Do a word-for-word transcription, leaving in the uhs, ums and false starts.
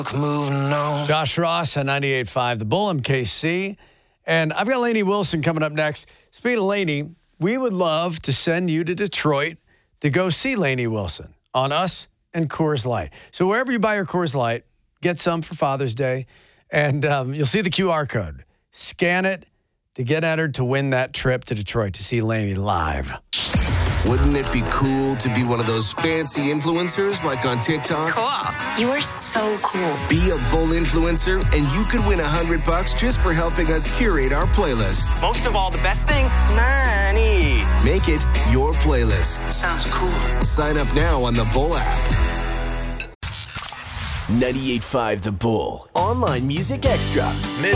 Moving on. Josh Ross on ninety-eight point five, The Bull, M K C. And I've got Lainey Wilson coming up next. Speaking of Lainey, we would love to send you to Detroit to go see Lainey Wilson on us and Coors Light. So wherever you buy your Coors Light, get some for Father's Day, and um, you'll see the Q R code. Scan it to get entered to win that trip to Detroit to see Lainey live. Wouldn't it be cool to be one of those fancy influencers like on TikTok? Cool. You are so cool. Be a Bull influencer, and you could win a hundred bucks just for helping us curate our playlist. Most of all, the best thing, money. Make it your playlist. Sounds cool. Sign up now on the Bull app. ninety-eight point five The Bull. Online Music Extra.